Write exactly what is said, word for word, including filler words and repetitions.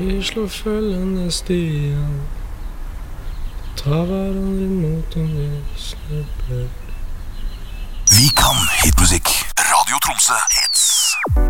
Vi slår følgende stier, tar hverandre imot om vi snubler. Vi kan hitmusikk. Radio Tromsø Hits.